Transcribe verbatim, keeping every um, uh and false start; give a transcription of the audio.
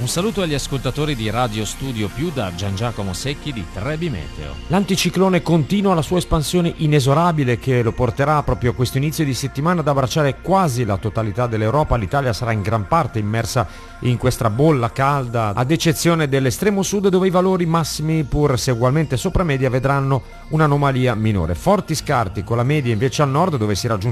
Un saluto agli ascoltatori di Radio Studio Più da Gian Giacomo Secchi di Trebi Meteo. L'anticiclone continua la sua espansione inesorabile che lo porterà proprio a questo inizio di settimana ad abbracciare quasi la totalità dell'Europa. L'Italia sarà in gran parte immersa in questa bolla calda, ad eccezione dell'estremo sud dove i valori massimi, pur se ugualmente sopra media, vedranno un'anomalia minore. Forti scarti con la media invece al nord dove si raggiunge